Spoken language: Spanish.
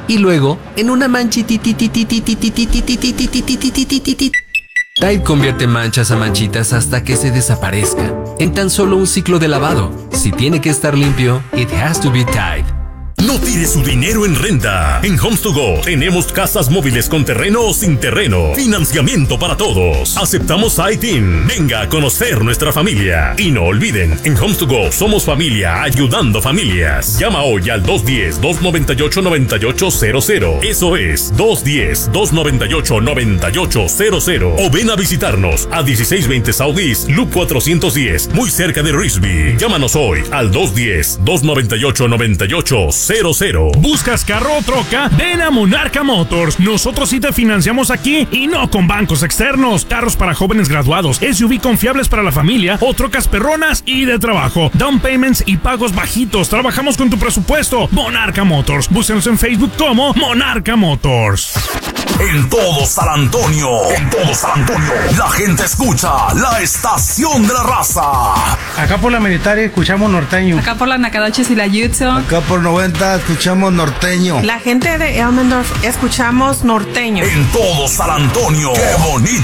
y luego en una manchitita. Tide convierte manchas a manchitas hasta que se desaparezca en tan solo un ciclo de lavado. Si tiene que estar limpio, it has to be Tide. No tire su dinero en renta. En Homes to Go tenemos casas móviles con terreno o sin terreno. Financiamiento para todos. Aceptamos ITIN. Venga a conocer nuestra familia. Y no olviden, en Homes to Go somos familia ayudando familias. Llama hoy al 210-298-9800. Eso es 210-298-9800. O ven a visitarnos a 1620 South East Loop 410, muy cerca de Risby. Llámanos hoy al 210-298-9800. ¿Buscas carro o troca? Ven a Monarca Motors. Nosotros sí te financiamos aquí y no con bancos externos. Carros para jóvenes graduados, SUV confiables para la familia o trocas perronas y de trabajo. Down payments y pagos bajitos. Trabajamos con tu presupuesto. Monarca Motors. Búscanos en Facebook como Monarca Motors. En todo San Antonio, la gente escucha la estación de la raza. Acá por la Militaria escuchamos norteño. Acá por la Nacaraches y la Yutzo. Acá por 90 escuchamos norteño. La gente de Elmendorf escuchamos norteño. En todo San Antonio, qué bonito